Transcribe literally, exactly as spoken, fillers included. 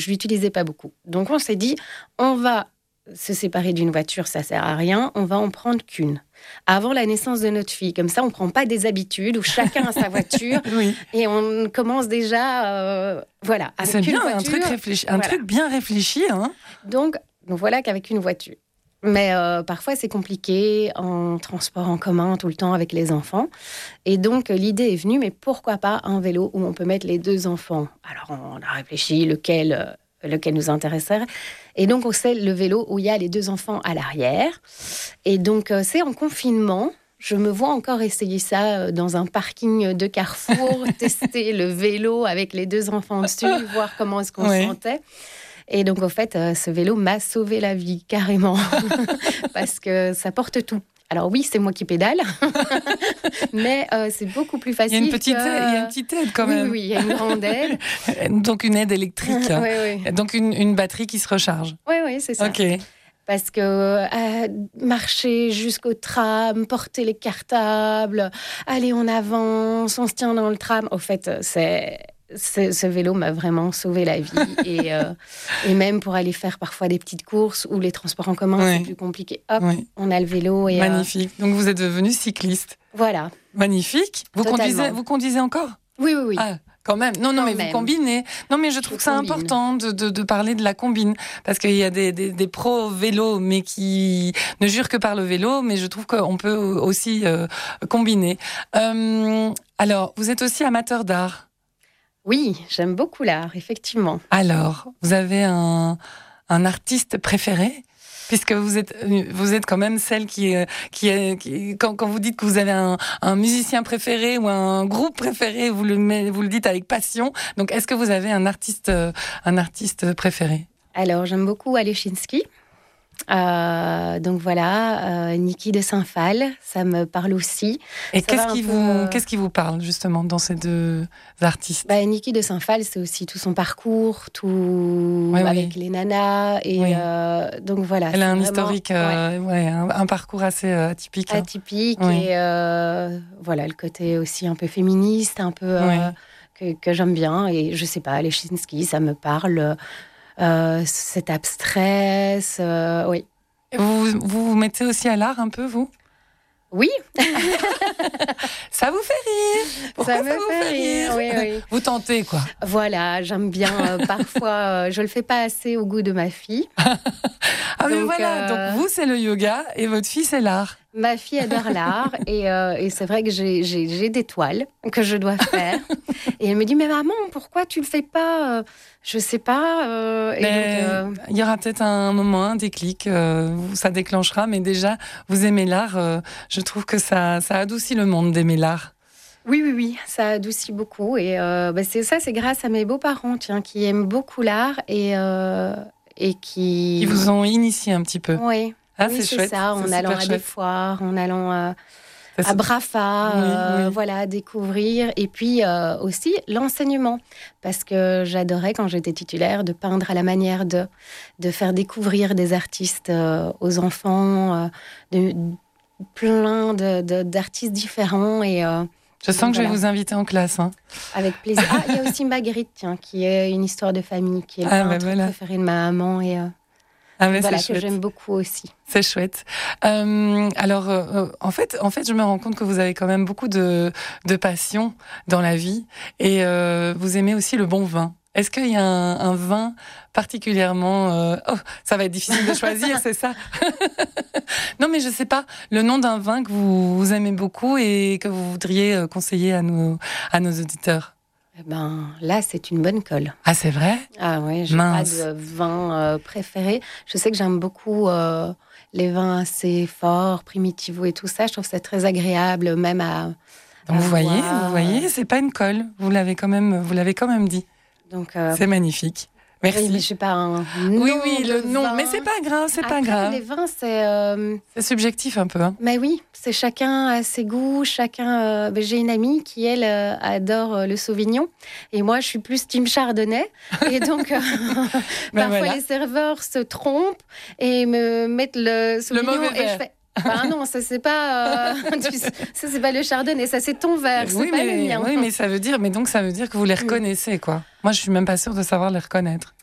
Je l'utilisais pas beaucoup. Donc on s'est dit, on va se séparer d'une voiture, ça sert à rien, on va en prendre qu'une. Avant la naissance de notre fille, comme ça on prend pas des habitudes où chacun a sa voiture oui. et on commence déjà, euh, voilà. Avec C'est bien voiture, un truc réfléchi, un voilà. truc bien réfléchi, hein. Donc, donc voilà qu'avec une voiture. Mais euh, parfois c'est compliqué en transport en commun tout le temps avec les enfants. Et donc l'idée est venue, mais pourquoi pas un vélo où on peut mettre les deux enfants. Alors on a réfléchi lequel. Euh, lequel nous intéresserait. Et donc, on sait le vélo où il y a les deux enfants à l'arrière. Et donc, euh, c'est en confinement. Je me vois encore essayer ça dans un parking de Carrefour, tester le vélo avec les deux enfants dessus, voir comment est-ce qu'on oui. se sentait. Et donc, en fait, euh, ce vélo m'a sauvé la vie, carrément, parce que ça porte tout. Alors oui, c'est moi qui pédale, mais euh, c'est beaucoup plus facile. Il y a une petite, que... aide, il y a une petite aide quand oui, même. Oui, oui, il y a une grande aide. Donc une aide électrique. oui, oui. Donc une, une batterie qui se recharge. Oui, oui, c'est ça. Ok. Parce que euh, marcher jusqu'au tram, porter les cartables, aller en avance, on se tient dans le tram. Au fait, c'est... Ce, ce vélo m'a vraiment sauvé la vie. et, euh, et même pour aller faire parfois des petites courses où les transports en commun, oui. c'est plus compliqué. Hop, oui. on a le vélo. Et, magnifique. Euh... Donc vous êtes devenue cycliste. Voilà. Magnifique. Vous conduisez, vous conduisez encore ? Oui, oui, oui. Ah. Quand même. Non, non, Quand mais même. vous combinez. Non, mais je trouve je que c'est combine. important de, de, de parler de la combine. Parce qu'il y a des, des, des pros vélo, mais qui ne jurent que par le vélo. Mais je trouve qu'on peut aussi euh, combiner. Euh, alors, vous êtes aussi amateur d'art ? Oui, j'aime beaucoup l'art, effectivement. Alors, vous avez un, un artiste préféré ? Puisque vous êtes, vous êtes quand même celle qui, qui, qui quand, quand vous dites que vous avez un, un musicien préféré ou un groupe préféré, vous le, vous le dites avec passion. Donc, est-ce que vous avez un artiste, un artiste préféré ? Alors, j'aime beaucoup Alechinsky. Euh, donc voilà, euh, Niki de Saint-Phal, ça me parle aussi. Et qu'est-ce qui, peu... vous, qu'est-ce qui vous parle justement dans ces deux artistes ? bah, Niki de Saint-Phal, c'est aussi tout son parcours, tout oui, avec oui. les nanas. Et oui. euh, donc voilà. Elle a un vraiment... historique, euh, ouais. Ouais, un, un parcours assez euh, atypique. Atypique hein. et euh, voilà, le côté aussi un peu féministe, un peu euh, oui. que, que j'aime bien. Et je sais pas, Alechinsky, ça me parle. Euh, cet abstrait, euh, oui. Vous, vous vous mettez aussi à l'art un peu, vous ? Oui. Ça vous fait rire. Pourquoi ça me ça vous fait fait rire, rire. Oui, oui. Vous tentez, quoi. Voilà, j'aime bien. Euh, parfois, euh, je le fais pas assez au goût de ma fille. ah, donc, mais voilà. Euh... Donc, vous, c'est le yoga et votre fille, c'est l'art. Ma fille adore l'art et, euh, et c'est vrai que j'ai, j'ai, j'ai des toiles que je dois faire. Et elle me dit, mais maman, pourquoi tu le fais pas ? Je sais pas. Euh, et mais donc, euh... il y aura peut-être un moment, un déclic, euh, ça déclenchera. Mais déjà, vous aimez l'art. Euh, je trouve que ça, ça adoucit le monde d'aimer l'art. Oui, oui, oui, ça adoucit beaucoup. Et euh, bah c'est ça, c'est grâce à mes beaux-parents, tiens, qui aiment beaucoup l'art et, euh, et qui... Qui vous ont initié un petit peu. Oui. Ah, oui, c'est, c'est chouette. ça, en c'est allant à chouette. des foires, en allant euh, c'est à Brafa, oui, euh, oui. voilà, découvrir. Et puis euh, aussi l'enseignement, parce que j'adorais, quand j'étais titulaire, de peindre à la manière de, de faire découvrir des artistes euh, aux enfants, euh, de, plein de, de, d'artistes différents. Et, euh, je sens que voilà. Je vais vous inviter en classe. Hein. Avec plaisir. Ah, il y a aussi Magritte, tiens, qui est une histoire de famille, qui est le ah, peintre ben voilà. préféré de ma maman. Et, euh, Ah mais voilà, c'est que chouette. j'aime beaucoup aussi. C'est chouette. Euh, alors, euh, en fait, en fait, je me rends compte que vous avez quand même beaucoup de, de passion dans la vie et euh, vous aimez aussi le bon vin. Est-ce qu'il y a un, un vin particulièrement... Euh... Oh, ça va être difficile de choisir, c'est ça. Non, mais je sais pas, le nom d'un vin que vous, vous aimez beaucoup et que vous voudriez conseiller à nos, à nos auditeurs. Eh ben, là, c'est une bonne colle. Ah, c'est vrai ? Ah ouais, j'ai Mince. pas de vin euh, préféré. Je sais que j'aime beaucoup euh, les vins assez forts, primitivos et tout ça. Je trouve ça très agréable, même à... Donc à vous voyez, voir. vous voyez, c'est pas une colle. Vous l'avez quand même, vous l'avez quand même dit. Donc, euh, c'est magnifique. Merci. Oui, mais je suis pas un nom Oui, oui, le nom. vin. Mais c'est pas grave, c'est Après, pas grave. Les vins, c'est. Euh... C'est subjectif un peu. Hein. Mais oui, c'est chacun a ses goûts, chacun. Euh... Ben, j'ai une amie qui elle euh, adore euh, le Sauvignon, et moi je suis plus team Chardonnay, et donc euh, ben parfois voilà. les serveurs se trompent et me mettent le Sauvignon le mauvais et verre. je fais. Bah non, ça c'est pas, euh, ça c'est pas le Chardonnay, ça c'est ton verre, c'est oui, pas mais, le mien. Oui, mais ça veut dire, mais donc ça veut dire que vous les reconnaissez, quoi. Moi, je suis même pas sûre de savoir les reconnaître.